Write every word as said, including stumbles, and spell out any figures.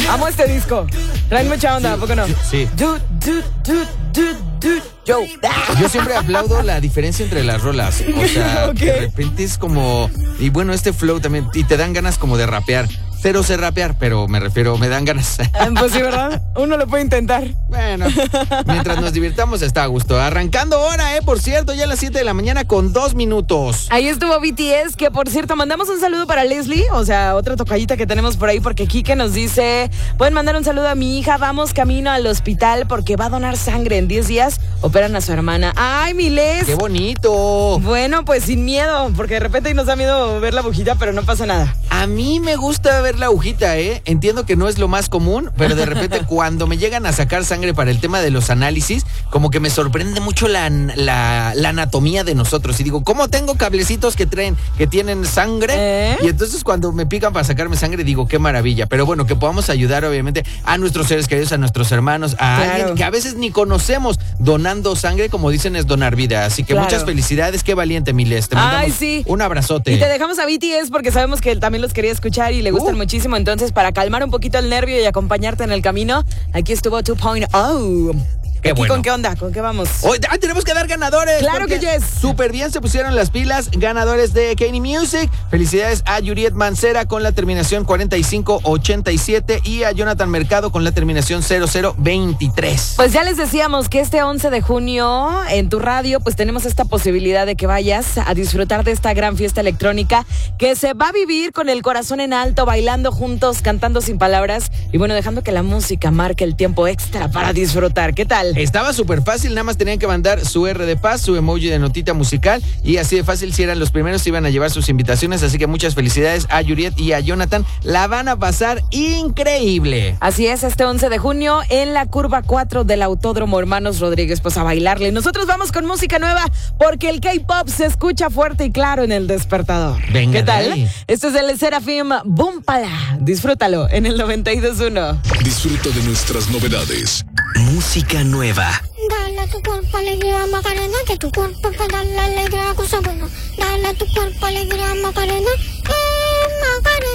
Amo este disco. Traen mucha onda, ¿a poco no? Sí. Du, du, du, du, du, yo. Yo siempre aplaudo la diferencia entre las rolas. O sea, Ok. de repente es como... Y bueno, este flow también. Y te dan ganas como de rapear. Cero sé rapear, pero me refiero, me dan ganas. Ah, Pues sí, ¿verdad? Uno lo puede intentar. Bueno, mientras nos divirtamos está a gusto. Arrancando hora, eh, por cierto, ya a las siete de la mañana con dos minutos. Ahí estuvo B T S, que por cierto, mandamos un saludo para Leslie, o sea, otra tocallita que tenemos por ahí, porque Kike nos dice, pueden mandar un saludo a mi hija, vamos camino al hospital porque va a donar sangre. En diez días operan a su hermana. ¡Ay, mi Les! ¡Qué bonito! Bueno, pues sin miedo, porque de repente nos da miedo ver la agujita, pero no pasa nada. A mí me gusta ver la agujita, ¿eh? Entiendo que no es lo más común, pero de repente cuando me llegan a sacar sangre para el tema de los análisis, como que me sorprende mucho la, la, la anatomía de nosotros. Y digo, ¿cómo tengo cablecitos que traen, que tienen sangre? ¿Eh? Y entonces cuando me pican para sacarme sangre, digo, qué maravilla. Pero bueno, que podamos ayudar, obviamente, a nuestros seres queridos, a nuestros hermanos, a Claro. alguien que a veces ni conocemos. Donando sangre, como dicen, es donar vida. Así que Claro. muchas felicidades, qué valiente, Miles. Te mandamos Ay, sí. un abrazote. Y te dejamos a B T S porque sabemos que él también los quería escuchar y le gustan Uh. muchísimo. Entonces, para calmar un poquito el nervio y acompañarte en el camino, aquí estuvo dos punto cero. Qué ¿Aquí bueno. con qué onda? ¿Con qué vamos? Hoy ah, tenemos que dar ganadores. Claro porque que yes. Súper bien se pusieron las pilas. Ganadores de Kenny Music. Felicidades a Yuriet Mancera con la terminación cuarenta y cinco ochenta y siete y a Jonathan Mercado con la terminación cero cero veintitrés. Pues ya les decíamos que este once de junio en tu radio pues tenemos esta posibilidad de que vayas a disfrutar de esta gran fiesta electrónica que se va a vivir con el corazón en alto, bailando juntos, cantando sin palabras y bueno, dejando que la música marque el tiempo extra para disfrutar. ¿Qué tal? Estaba súper fácil, nada más tenían que mandar su R de paz, su emoji de notita musical y así de fácil, si eran los primeros iban a llevar sus invitaciones, así que muchas felicidades a Yuriet y a Jonathan, la van a pasar increíble. Así es, este once de junio en la curva cuatro del Autódromo Hermanos Rodríguez, pues a bailarle. Nosotros vamos con música nueva porque el K-pop se escucha fuerte y claro en el despertador. Venga, ¿Qué tal? de ahí. Esto es el Serafim Búmpala. Disfrútalo en el noventa y dos punto uno. Disfruta de nuestras novedades. Música nueva. Dale a tu cuerpo alegría Macarena, que tu cuerpo para darle alegría a cosa buena. Dale a tu cuerpo alegría Macarena, eh Macarena.